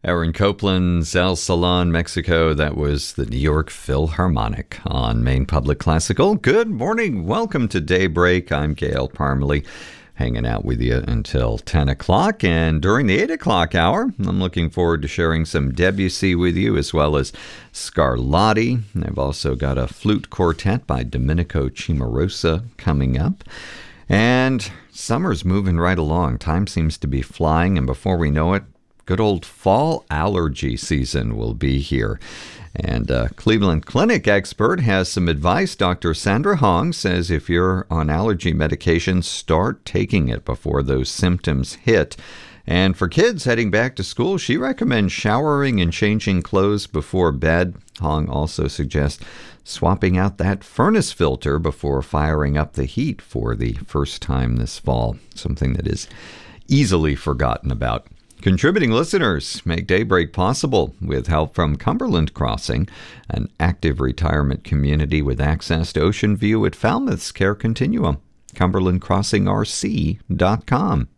Aaron Copland's El Salon, Mexico. That was the New York Philharmonic on Maine Public Classical. Good morning. Welcome to Daybreak. I'm Gail Parmalee, hanging out with you until 10 o'clock. And during the 8 o'clock hour, I'm looking forward to sharing some Debussy with you, as well as Scarlatti. I've also got a flute quartet by Domenico Cimarosa coming up. And summer's moving right along. Time seems to be flying, and before we know it, good old fall allergy season will be here. And Cleveland Clinic expert has some advice. Dr. Sandra Hong says if you're on allergy medication, start taking it before those symptoms hit. And for kids heading back to school, she recommends showering and changing clothes before bed. Hong also suggests swapping out that furnace filter before firing up the heat for the first time this fall, something that is easily forgotten about. Contributing listeners make Daybreak possible with help from Cumberland Crossing, an active retirement community with access to ocean view at Falmouth's Care Continuum. CumberlandCrossingRC.com.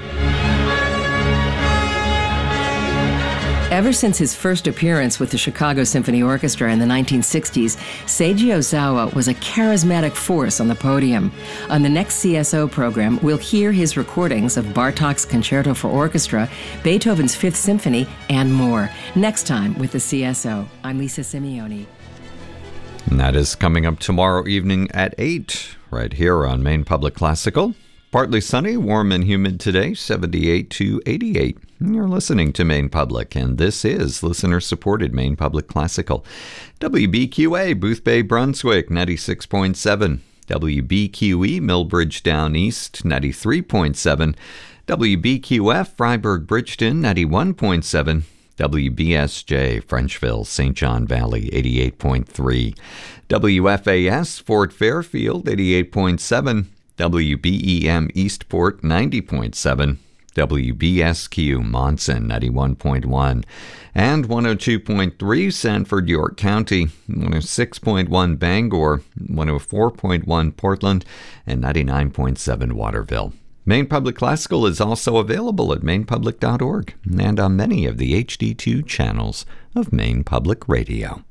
Ever since his first appearance with the Chicago Symphony Orchestra in the 1960s, Seiji Ozawa was a charismatic force on the podium. On the next CSO program, we'll hear his recordings of Bartók's Concerto for Orchestra, Beethoven's Fifth Symphony, and more. Next time with the CSO. I'm Lisa Simeone. And that is coming up tomorrow evening at 8, right here on Maine Public Classical. Partly sunny, warm and humid today, 78 to 88. You're listening to Maine Public, and this is listener-supported Maine Public Classical. WBQA, Booth Bay, Brunswick, 96.7. WBQE, Millbridge Down East, 93.7. WBQF, Freiburg, Bridgeton, 91.7. WBSJ, Frenchville, St. John Valley, 88.3. WFAS, Fort Fairfield, 88.7. WBEM Eastport 90.7, WBSQ Monson 91.1, and 102.3 Sanford, York County, 106.1 Bangor, 104.1 Portland, and 99.7 Waterville. Maine Public Classical is also available at mainepublic.org and on many of the HD2 channels of Maine Public Radio.